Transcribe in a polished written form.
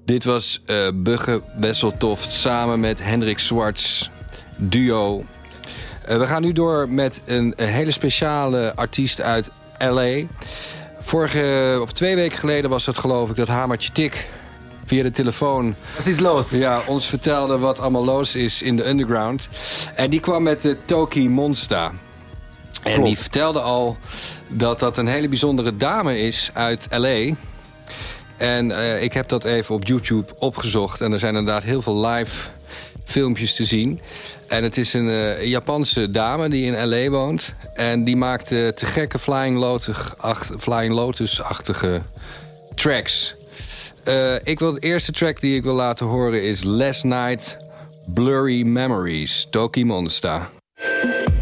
Dit was Bugge Wesseltoft samen met Hendrik Swarts, duo. We gaan nu door met een hele speciale artiest uit L.A. 2 weken geleden was het geloof ik dat Hamertje Tik via de telefoon... Wat is los? Ja, ons vertelde wat allemaal los is in de underground. En die kwam met Toki Monsta. En Klopt. die vertelde al dat dat een hele bijzondere dame is uit L.A. En ik heb dat even op YouTube opgezocht. En er zijn inderdaad heel veel live filmpjes te zien. En het is een Japanse dame die in L.A. woont. En die maakt te gekke Flying Lotus-achtige tracks. De eerste track die ik wil laten horen is Last Night Blurry Memories, Toki Monsta.